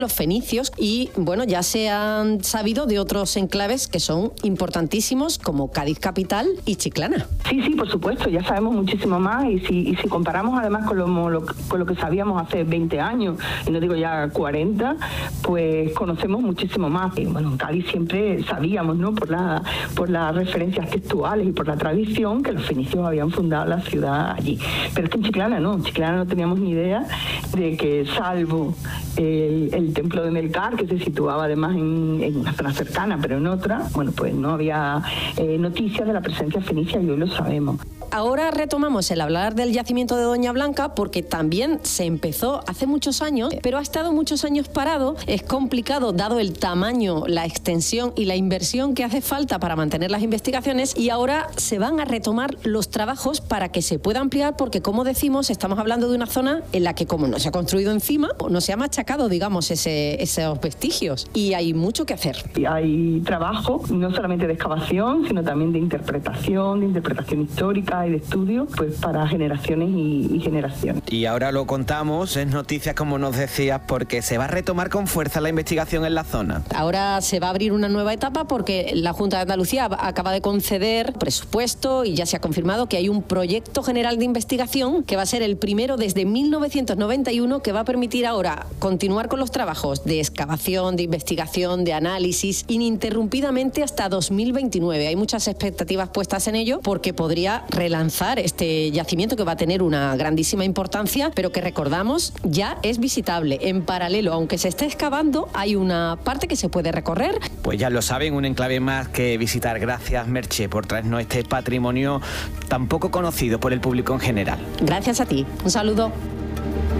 los fenicios y, bueno, ya se han sabido de otros enclaves que son importantísimos como Cádiz capital y Chiclana. Sí, por supuesto, ya sabemos muchísimo más y si comparamos además con lo que sabíamos hace 20 años, y no digo ya 40, pues conocemos muchísimo más. Y, bueno, en Cádiz siempre sabíamos, ¿no?, por las referencias textuales y por la tradición, que los fenicios habían fundado la ciudad allí. Pero es que en Chiclana no teníamos ni idea de que, salvo el templo de Melcar, que se situaba además en una zona cercana, pero en otra, bueno, pues no había noticias de la presencia fenicia y hoy lo sabemos. Ahora retomamos el hablar del yacimiento de Doña Blanca porque también se empezó hace muchos años, pero ha estado muchos años parado. Es complicado dado el tamaño, la extensión y la inversión que hace falta para mantener las investigaciones, y ahora se van a retomar los trabajos para que se pueda ampliar porque, como decimos, estamos hablando de una zona en la que, como no se ha construido encima, no se ha machacado, digamos, esos vestigios, y hay mucho que hacer. Y hay trabajo no solamente de excavación, sino también de interpretación histórica y de estudio, pues para generaciones y generaciones. Y ahora lo contamos, es noticia, como nos decías, porque se va a retomar con fuerza la investigación en la zona. Ahora se va a abrir una nueva etapa porque la Junta de Andalucía acaba de conceder presupuesto y ya se ha confirmado que hay un proyecto general de investigación que va a ser el primero desde 1991, que va a permitir ahora continuar con los trabajos de excavación, de investigación, de análisis ininterrumpidamente hasta 2029. Hay muchas expectativas puestas en ello porque podría relanzar este yacimiento que va a tener una grandísima importancia, pero que, recordamos, ya es visitable. En paralelo, aunque se esté excavando, hay una parte que se puede recorrer. Pues ya lo saben, un enclave más que visitar. Gracias, Merche, por traernos este patrimonio tan poco conocido por el público en general. Gracias a ti. Un saludo.